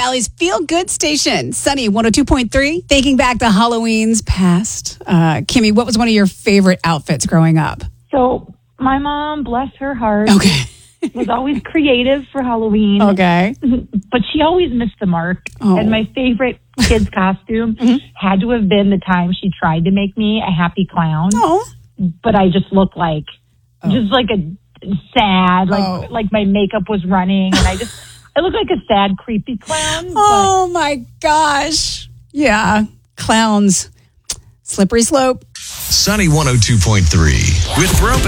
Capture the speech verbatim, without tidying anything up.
Valley's feel-good station, Sunny one oh two point three. Thinking back to Halloween's past, uh, Kimmy, what was one of your favorite outfits growing up? So my mom, bless her heart, Okay. was always creative for Halloween. Okay. But she always missed the mark. Oh. And my favorite kid's costume mm-hmm. had to have been the time she tried to make me a happy clown. Oh. But I just looked like, oh. just like a sad, like oh. like my makeup was running. And I just, I looked like a sad, creepy clown. Oh, my gosh. Yeah. Clowns. Slippery slope. Sunny one oh two point three with Bro